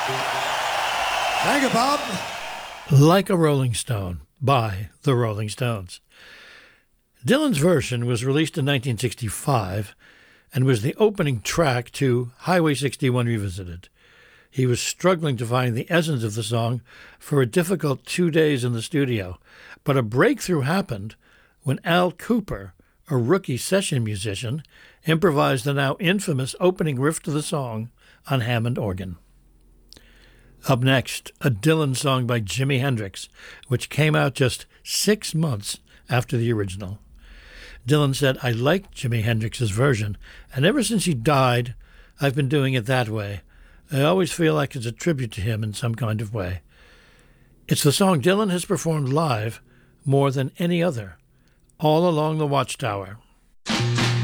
Thank you, Bob. Like a Rolling Stone by the Rolling Stones. Dylan's version was released in 1965 and was the opening track to Highway 61 Revisited. He was struggling to find the essence of the song for a difficult 2 days in the studio, but a breakthrough happened when Al Cooper, a rookie session musician, improvised the now infamous opening riff to the song on Hammond organ. Up next, a Dylan song by Jimi Hendrix, which came out just 6 months after the original. Dylan said, "I liked Jimi Hendrix's version, and ever since he died, I've been doing it that way. I always feel like it's a tribute to him in some kind of way." It's the song Dylan has performed live more than any other, All Along the Watchtower.